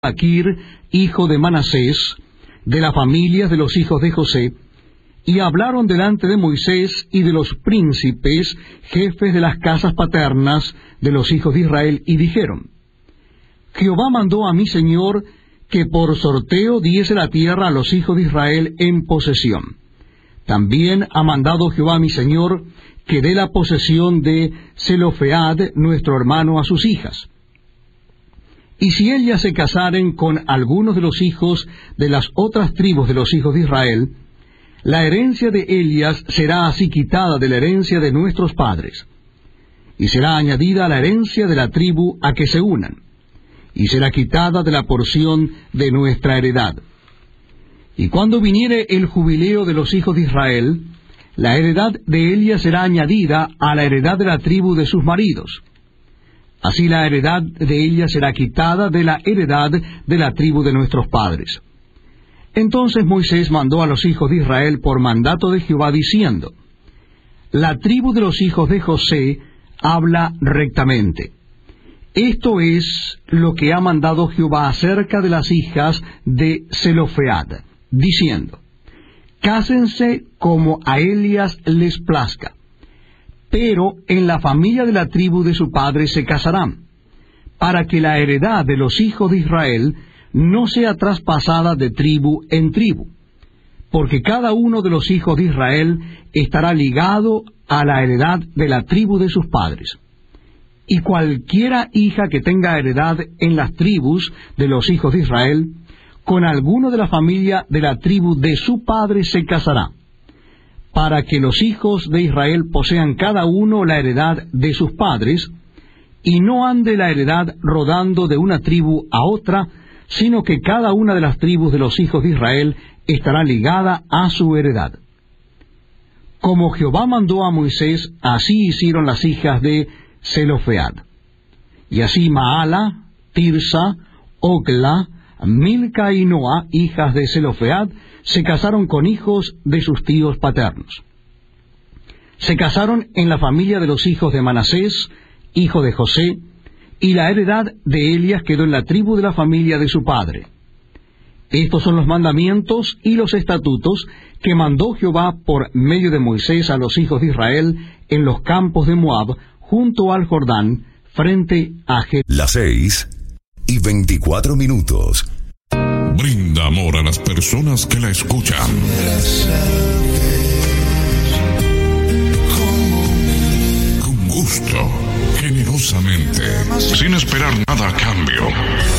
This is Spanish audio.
Maquir, hijo de Manasés, de las familias de los hijos de José, y hablaron delante de Moisés y de los príncipes, jefes de las casas paternas de los hijos de Israel, y dijeron: Jehová mandó a mi señor que por sorteo diese la tierra a los hijos de Israel en posesión. También ha mandado Jehová a mi señor que dé la posesión de Zelofead, nuestro hermano, a sus hijas. Y si ellas se casaren con algunos de los hijos de las otras tribus de los hijos de Israel, la herencia de ellas será así quitada de la herencia de nuestros padres, y será añadida a la herencia de la tribu a que se unan, y será quitada de la porción de nuestra heredad. Y cuando viniere el jubileo de los hijos de Israel, la heredad de ellas será añadida a la heredad de la tribu de sus maridos. Así la heredad de ella será quitada de la heredad de la tribu de nuestros padres. Entonces Moisés mandó a los hijos de Israel por mandato de Jehová, diciendo: La tribu de los hijos de José habla rectamente. Esto es lo que ha mandado Jehová acerca de las hijas de Zelofead, diciendo: Cásense como a ellas les plazca, pero en la familia de la tribu de su padre se casarán, para que la heredad de los hijos de Israel no sea traspasada de tribu en tribu, porque cada uno de los hijos de Israel estará ligado a la heredad de la tribu de sus padres. Y cualquiera hija que tenga heredad en las tribus de los hijos de Israel, con alguno de la familia de la tribu de su padre se casará, para que los hijos de Israel posean cada uno la heredad de sus padres, y no ande la heredad rodando de una tribu a otra, sino que cada una de las tribus de los hijos de Israel estará ligada a su heredad. Como Jehová mandó a Moisés, así hicieron las hijas de Zelofead. Y así Maala, Tirsa, Ogla, Milca y Noa, hijas de Zelofead, se casaron con hijos de sus tíos paternos. Se casaron en la familia de los hijos de Manasés, hijo de José, y la heredad de ellas quedó en la tribu de la familia de su padre. Estos son los mandamientos y los estatutos que mandó Jehová por medio de Moisés a los hijos de Israel en los campos de Moab, junto al Jordán, frente a Las 6:24. Brinda amor a las personas que la escuchan. Con gusto, generosamente, sin esperar nada a cambio.